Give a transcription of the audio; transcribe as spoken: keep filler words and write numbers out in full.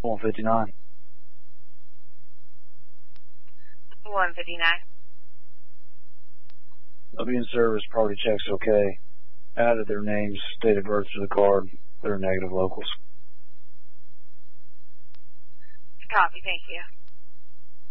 one fifty-nine. one fifty-nine. They'll be in service, party checks okay. Added their names, date of birth to the card. They're negative locals. Copy, thank you.